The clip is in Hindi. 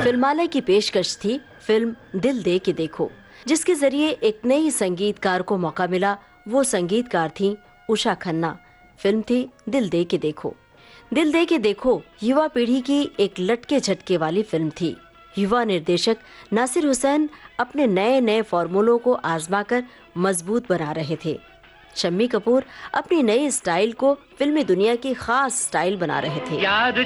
फिल्मालय की पेशकश थी फिल्म दिल दे के देखो, जिसके जरिए एक नई संगीतकार को मौका मिला। वो संगीतकार थी उषा खन्ना। फिल्म थी दिल दे के देखो। दिल दे के देखो युवा पीढ़ी की एक लटके झटके वाली फिल्म थी। युवा निर्देशक नासिर हुसैन अपने नए नए फॉर्मूलों को आजमाकर मजबूत बना रहे थे। शम्मी कपूर अपनी नई स्टाइल को फिल्मी दुनिया की खास स्टाइल बना रहे थे।